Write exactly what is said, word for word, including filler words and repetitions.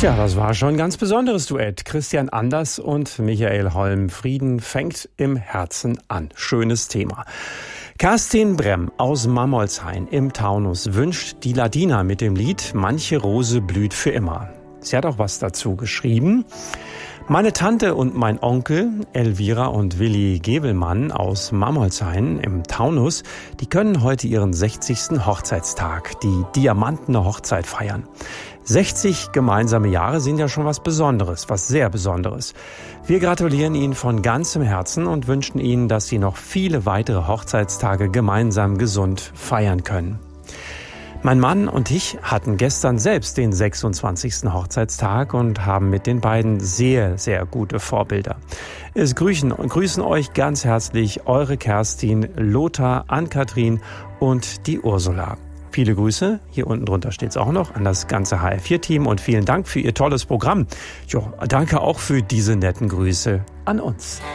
Tja, das war schon ein ganz besonderes Duett. Christian Anders und Michael Holm. Frieden fängt im Herzen an. Schönes Thema. Kerstin Bremm aus Mammolshain im Taunus wünscht die Ladina mit dem Lied Manche Rose blüht für immer. Sie hat auch was dazu geschrieben. Meine Tante und mein Onkel, Elvira und Willi Gebelmann aus Mammolshain im Taunus, die können heute ihren sechzigsten Hochzeitstag, die Diamantene Hochzeit feiern. sechzig gemeinsame Jahre sind ja schon was Besonderes, was sehr Besonderes. Wir gratulieren Ihnen von ganzem Herzen und wünschen Ihnen, dass Sie noch viele weitere Hochzeitstage gemeinsam gesund feiern können. Mein Mann und ich hatten gestern selbst den sechsundzwanzigsten Hochzeitstag und haben mit den beiden sehr, sehr gute Vorbilder. Es grüßen, grüßen euch ganz herzlich eure Kerstin, Lothar, Ann-Kathrin und die Ursula. Viele Grüße, hier unten drunter steht es auch noch, an das ganze H R vier Team und vielen Dank für Ihr tolles Programm. Jo, danke auch für diese netten Grüße an uns.